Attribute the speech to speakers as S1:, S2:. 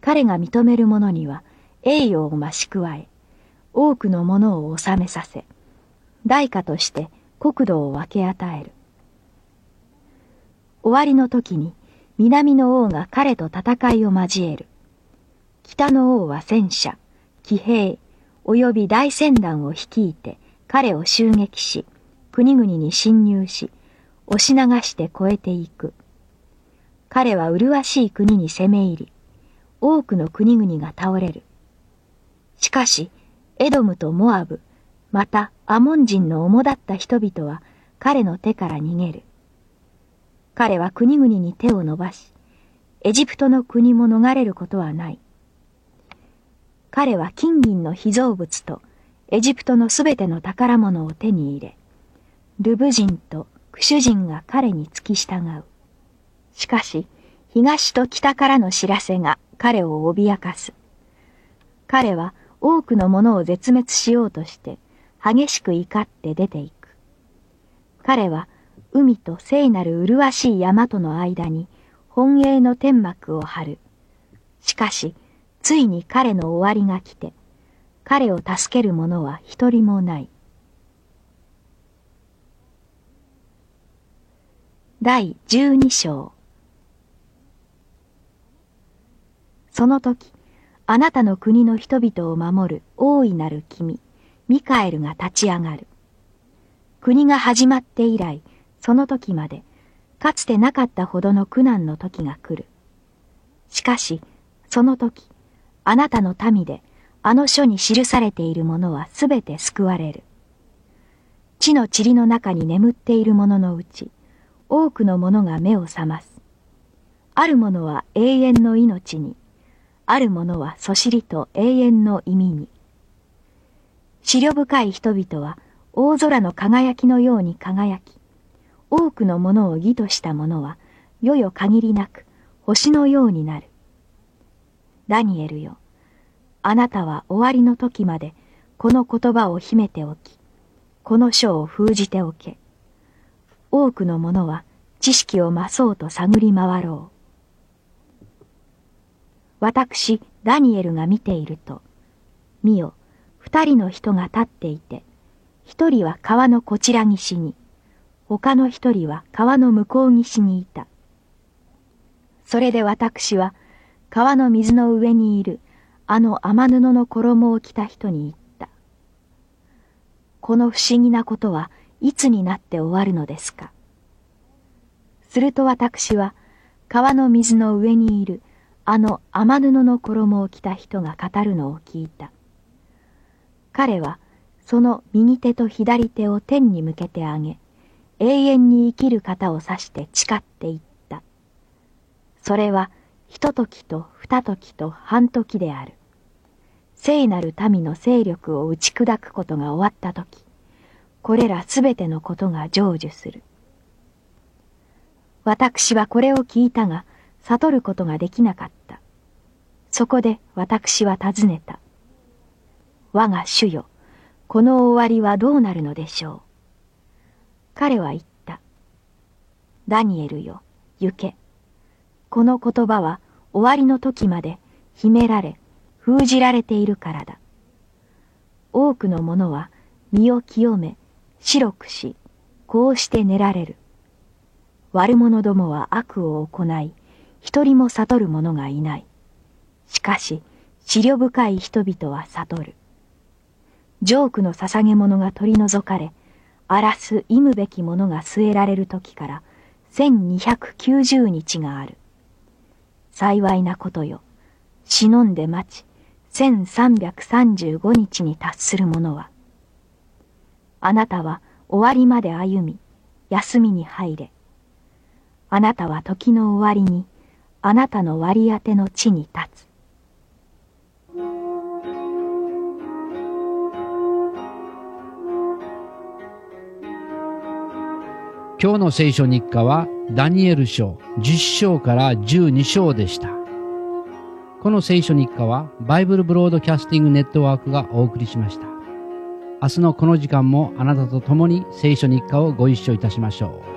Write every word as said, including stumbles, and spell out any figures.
S1: 彼が認める者には栄誉を増し加え、多くのものを治めさせ、代価として国土を分け与える。終わりの時に南の王が彼と戦いを交える。北の王は戦車、騎兵、および大船団を率いて彼を襲撃し、国々に侵入し、押し流して越えていく。彼は麗しい国に攻め入り、多くの国々が倒れる。しかし、エドムとモアブ、またアモン人の主だった人々は彼の手から逃げる。彼は国々に手を伸ばし、エジプトの国も逃れることはない。彼は金銀の被造物とエジプトのすべての宝物を手に入れ、ルブ人とクシュ人が彼に付き従う。しかし、東と北からの知らせが彼を脅かす。彼は多くのものを絶滅しようとして、激しく怒って出ていく。彼は海と聖なる麗しい山との間に本営の天幕を張る。しかし、ついに彼の終わりが来て、彼を助ける者は一人もない。第十二章。その時、あなたの国の人々を守る大いなる君、ミカエルが立ち上がる。国が始まって以来、その時まで、かつてなかったほどの苦難の時が来る。しかし、その時、あなたの民で、あの書に記されているものはすべて救われる。地の塵の中に眠っている者のうち、多くの者が目を覚ます。ある者は永遠の命に、ある者はそしりと永遠の意味に。思慮深い人々は大空の輝きのように輝き、多くのものを義とした者は、よよ限りなく星のようになる。ダニエルよ、あなたは終わりの時までこの言葉を秘めておき、この書を封じておけ。多くの者は知識を増そうと探り回ろう。私、ダニエルが見ていると、見よ、二人の人が立っていて、一人は川のこちら岸に、他の一人は川の向こう岸にいた。それで私は、川の水の上にいる、あの雨布の衣を着た人に言った。この不思議なことはいつになって終わるのですか。すると私は、川の水の上にいる、あの雨布の衣を着た人が語るのを聞いた。彼はその右手と左手を天に向けて上げ、永遠に生きる方を指して誓っていった。それはひとときと二時と半時である。聖なる民の勢力を打ち砕くことが終わったとき、これらすべてのことが成就する。私はこれを聞いたが、悟ることができなかった。そこで私は尋ねた。我が主よ、この終わりはどうなるのでしょう。彼は言った。ダニエルよ、行け。この言葉は終わりの時まで秘められ、封じられているからだ。多くの者は身を清め、白くし、こうして練られる。悪者どもは悪を行い、一人も悟る者がいない。しかし、思慮深い人々は悟る。ジョークの捧げ物が取り除かれ、荒らす忌むべきものが据えられる時から千二百九十日がある。幸いなことよ。忍んで待ち、千三百三十五日に達する者は。あなたは終わりまで歩み、休みに入れ。あなたは時の終わりに、あなたの割り当ての地に立つ。
S2: 今日の聖書日課はダニエル書じゅっ章からじゅうに章でした。この聖書日課はバイブルブロードキャスティングネットワークがお送りしました。明日のこの時間もあなたと共に聖書日課をご一緒いたしましょう。